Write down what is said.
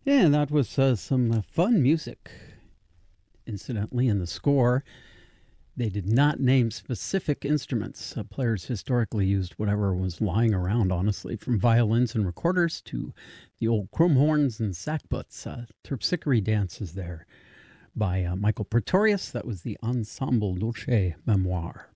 And that was some fun music. Incidentally, in the score, they did not name specific instruments. Players historically used whatever was lying around, honestly, from violins and recorders to the old chrome horns and sackbuts. Terpsichore Dances there by Michael Pretorius. That was the Ensemble Dulce Memoir.